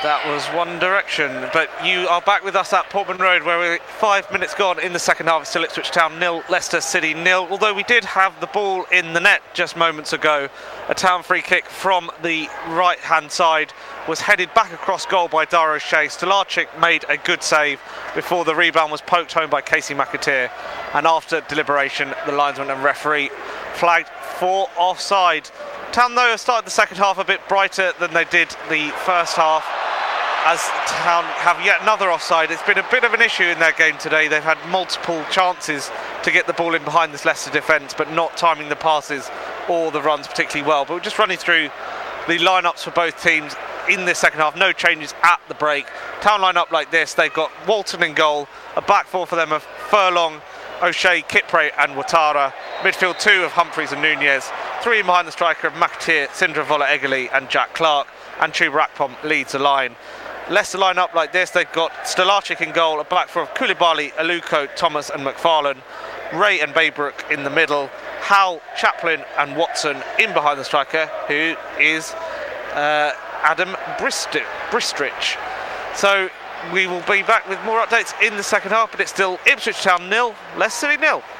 That was One Direction, but you are back with us at Portman Road, where we're 5 minutes gone in the second half. It's still Ipswich Town 0, Leicester City 0. Although we did have the ball in the net just moments ago, a Town free kick from the right-hand side was headed back across goal by Dara O'Shea. Stolarczyk made a good save before the rebound was poked home by Casey McAteer. And after deliberation, the linesman and referee flagged for offside. Town, though, have started the second half a bit brighter than they did the first half, as Town have yet another offside. It's been a bit of an issue in their game today. They've had multiple chances to get the ball in behind this Leicester defence, but not timing the passes or the runs particularly well. But we're just running through the lineups for both teams in this second half. No changes at the break. Town line up like this. They've got Walton in goal, a back four for them of Furlong, O'Shea, Kipre and Ouattara. Midfield two of Humphreys and Nunez. Three in behind the striker of McAteer, Sindra Eggerly and Jack Clark. And Chuba Akpom leads the line. Leicester line up like this. They've got Stolarczyk in goal, a back four of Koulibaly, Aluko, Thomas and McFarlane. Ray and Baybrook in the middle. Howell, Chaplin and Watson in behind the striker, who is Adam Bristrich. So we will be back with more updates in the second half, but it's still Ipswich Town 0, Leicester City 0.